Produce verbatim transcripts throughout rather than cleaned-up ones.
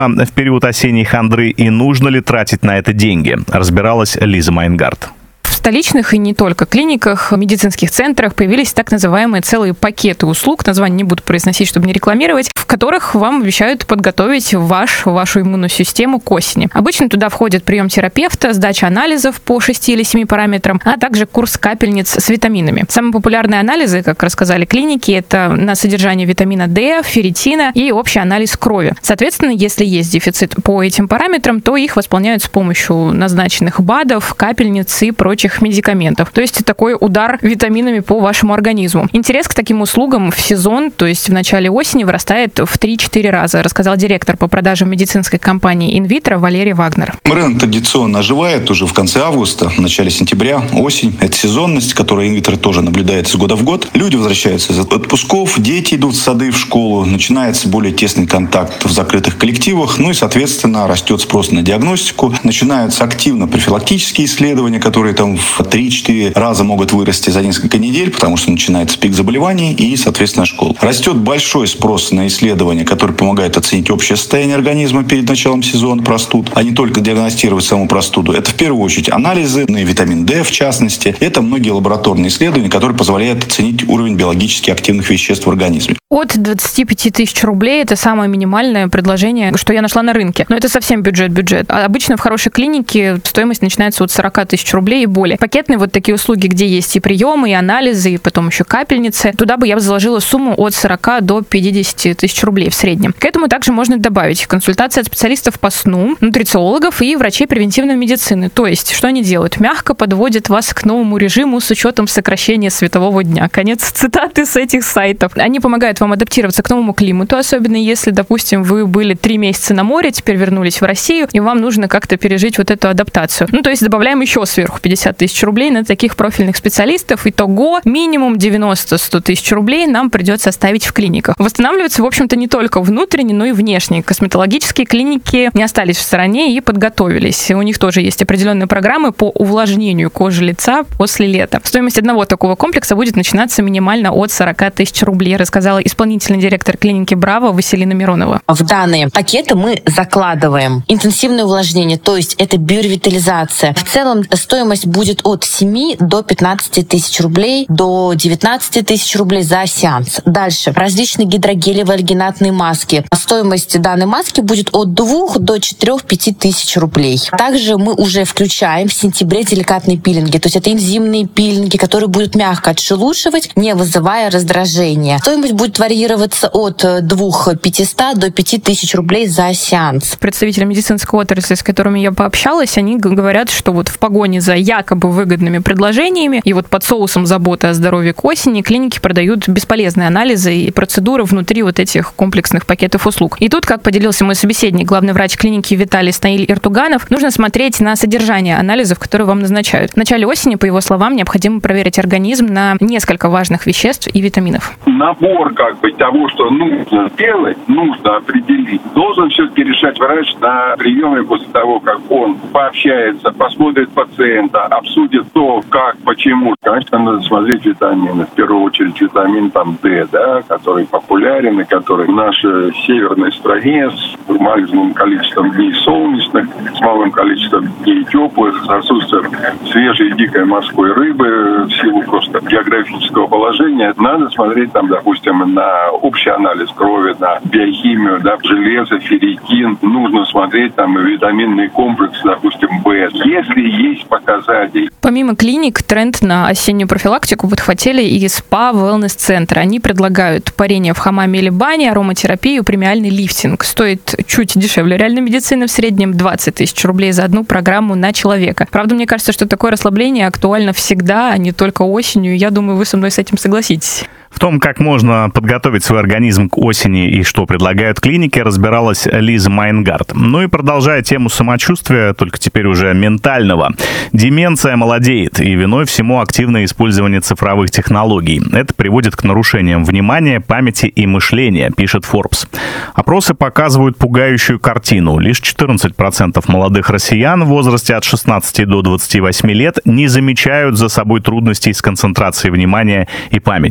в период осенней хандры и нужно ли тратить на это деньги, разбиралась Лиза Майнгард. В столичных и не только клиниках, медицинских центрах появились так называемые целые пакеты услуг, название не буду произносить, чтобы не рекламировать, в которых вам обещают подготовить ваш, вашу иммунную систему к осени. Обычно туда входит прием терапевта, сдача анализов по шести или семи параметрам, а также курс капельниц с витаминами. Самые популярные анализы, как рассказали клиники, это на содержание витамина D, ферритина и общий анализ крови. Соответственно, если есть дефицит по этим параметрам, то их восполняют с помощью назначенных БАДов, капельниц и прочих медикаментов. То есть такой удар витаминами по вашему организму. Интерес к таким услугам в сезон, то есть в начале осени, вырастает в три-четыре раза, рассказал директор по продажам медицинской компании «Инвитро» Валерий Вагнер. Рынок традиционно оживает уже в конце августа, в начале сентября, осень. Это сезонность, которая «Инвитро» тоже наблюдает из года в год. Люди возвращаются из отпусков, дети идут в сады, в школу, начинается более тесный контакт в закрытых коллективах, ну и, соответственно, растет спрос на диагностику. Начинаются активно профилактические исследования, которые там в три-четыре раза могут вырасти за несколько недель, потому что начинается пик заболеваний и, соответственно, школ. Растет большой спрос на исследования, которые помогают оценить общее состояние организма перед началом сезона простуд, а не только диагностировать саму простуду. Это в первую очередь анализы, ну и витамин D в частности. Это многие лабораторные исследования, которые позволяют оценить уровень биологически активных веществ в организме. От двадцати пяти тысяч рублей это самое минимальное предложение, что я нашла на рынке. Но это совсем бюджет-бюджет. А обычно в хорошей клинике стоимость начинается от сорока тысяч рублей и более. Пакетные вот такие услуги, где есть и приемы, и анализы, и потом еще капельницы. Туда бы я бы заложила сумму от сорока до пятидесяти тысяч рублей в среднем. К этому также можно добавить консультации от специалистов по сну, нутрициологов и врачей превентивной медицины. То есть, что они делают? Мягко подводят вас к новому режиму с учетом сокращения светового дня. Конец цитаты с этих сайтов. Они помогают вам адаптироваться к новому климату, особенно если, допустим, вы были три месяца на море, теперь вернулись в Россию, и вам нужно как-то пережить вот эту адаптацию. Ну, то есть добавляем еще сверху пятьдесят тысяч рублей на таких профильных специалистов. Итого минимум девяносто-сто тысяч рублей нам придется оставить в клиниках. Восстанавливаться, в общем-то, не только внутренне, но и внешне. Косметологические клиники не остались в стороне и подготовились. У них тоже есть определенные программы по увлажнению кожи лица после лета. Стоимость одного такого комплекса будет начинаться минимально от сорока тысяч рублей, рассказала исполнительный директор клиники «Браво» Василина Миронова. В данные пакеты мы закладываем интенсивное увлажнение, то есть это биоревитализация. В целом стоимость будет от семи до пятнадцати тысяч рублей до девятнадцати тысяч рублей за сеанс. Дальше различные гидрогелевые альгинатные маски. Стоимость данной маски будет от двух до четырёх-пяти тысяч рублей. Также мы уже включаем в сентябре деликатные пилинги, то есть это энзимные пилинги, которые будут мягко отшелушивать, не вызывая раздражения. Стоимость будет варьироваться от двух тысяч пятисот до пяти тысяч рублей за сеанс. Представители медицинской отрасли, с которыми я пообщалась, они говорят, что вот в погоне за якобы выгодными предложениями и вот под соусом заботы о здоровье к осени клиники продают бесполезные анализы и процедуры внутри вот этих комплексных пакетов услуг. И тут, как поделился мой собеседник, главный врач клиники Виталий Станиль Иртуганов, нужно смотреть на содержание анализов, которые вам назначают. В начале осени, по его словам, необходимо проверить организм на несколько важных веществ и витаминов. Набор как бы того, что нужно сделать, нужно определить, должен все-таки решать врач на приеме после того, как он пообщается, посмотрит пациента, обсудит то, как, почему. Конечно, надо смотреть витамины. В первую очередь витамин там D, да, который популярен и который в нашей северной стране с максимумом количеством дней солнечных, с малым количеством дней теплых, с отсутствием свежей дикой морской рыбы в силу просто географического положения. Надо смотреть там, допустим, на общий анализ крови, на биохимию, да, железо, ферритин. Нужно смотреть там и витаминный комплекс, допустим, В. Если есть показатели. Помимо клиник, тренд на осеннюю профилактику подхватили и спа, wellness-центры. Они предлагают парение в хамаме или бане, ароматерапию, премиальный лифтинг. Стоит чуть дешевле реальной медицины, в среднем двадцать тысяч рублей за одну программу на человека. Правда, мне кажется, что такое расслабление актуально всегда, а не только осенью. Я думаю, вы со мной с этим согласитесь. В том, как можно подготовить свой организм к осени и что предлагают клиники, разбиралась Лиза Майнгард. Ну и продолжая тему самочувствия, только теперь уже ментального. Деменция молодеет, и виной всему активное использование цифровых технологий. Это приводит к нарушениям внимания, памяти и мышления, пишет Forbes. Опросы показывают пугающую картину. Лишь четырнадцать процентов молодых россиян в возрасте от шестнадцати до двадцати восьми лет не замечают за собой трудностей с концентрацией внимания и памятью.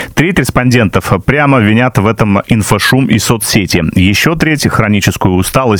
Треть респондентов прямо винят в этом инфошум и соцсети. Еще треть — хроническую усталость